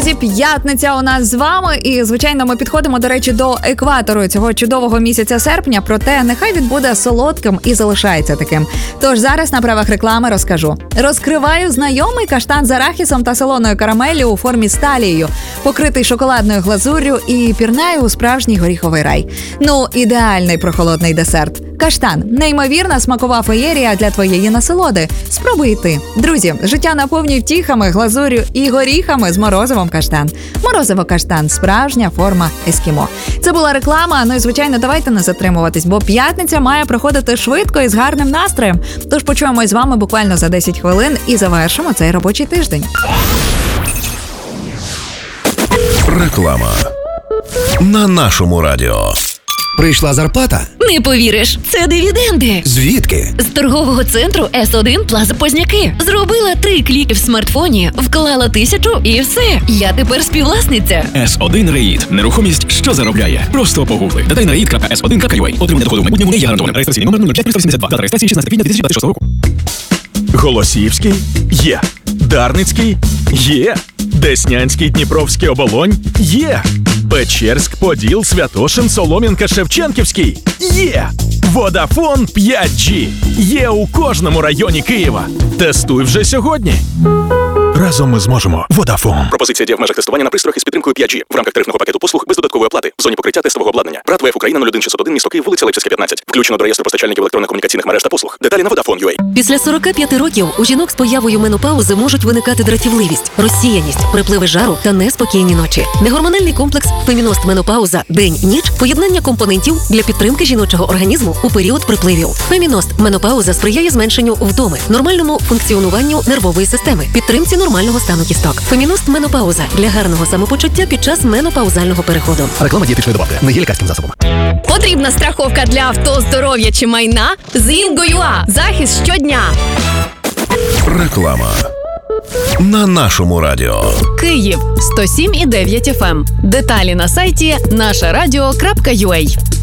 друзі, п'ятниця у нас з вами. І, звичайно, ми підходимо, до речі, до екватору цього чудового місяця серпня. Проте нехай він буде солодким і залишається таким. Тож зараз на правах реклами розкажу. Розкриваю знайомий каштан з арахісом та солоною карамеллю у формі з талією, покритий шоколадною глазур'ю і пірнаю у справжній горіховий рай. Ну, ідеальний прохолодний десерт. Каштан – неймовірна смакова феєрія для твоєї насолоди. Спробуй і ти. Друзі, життя наповнює втіхами, глазур'ю і горіхами з морозивом каштан. Морозиво каштан – справжня форма ескімо. Це була реклама, ну і, звичайно, давайте не затримуватись, бо п'ятниця має проходити швидко і з гарним настроєм. Тож почуємось з вами буквально за 10 хвилин і завершимо цей робочий тиждень. Реклама на нашому радіо. Прийшла зарплата? Не повіриш, це дивіденди. Звідки? З торгового центру С1 Плаза Позняки. Зробила 3 кліки в смартфоні, вклала 1000 і все. Я тепер співвласниця. С1 Реїд. Нерухомість, що заробляє. Просто погугли. Детай на reid.s1.ua. Отримання доходу в майбутньому не є гарантованим. Реєстраційний номер 05382. Дата реєстрації 16 квітня 2026 року. Голосіївський? Є. Дарницький? Є. Деснянський, Дніпровський, Оболонь? Є. Печерськ, Поділ, Святошин, Солом'янка, Шевченківський? Є. Водафон 5G. Є у кожному районі Києва. Тестуй вже сьогодні. Разом ми зможемо. Водафон. Пропозиція діє в межах тестування на пристроях із підтримкою 5G. В рамках тарифного пакету послуг без додаткової оплати. В зоні покриття тестового обладнання. ПрАТ ВФ Україна 01601, місто Київ, вулиця Левчевська, 15. Включено до реєстру постачальників електронно-комунікаційних мереж та послуг. Деталі на Vodafone.ua. Після 45 років у жінок з появою менопаузи можуть виникати дратівливість, розсіяність, припливи жару та неспокійні ночі. Негормональний комплекс Феміност Менопауза День-ніч – поєднання компонентів для підтримки жіночого організму у період припливів. Феміност Менопауза сприяє зменшенню вдоми, нормальному функціонуванню нервової системи, підтримці нормального стану кісток. Феміност Менопауза для гарного самопочуття під час менопаузального переходу. Реклама дієтичної добавки. Не є лікарським засобом. Потрібна страховка для авто, здоров'я чи майна? З Інго.ua. Захист щодня. Реклама на нашому радіо. Київ 107,9 FM. Деталі на сайті нашарадіо.ua.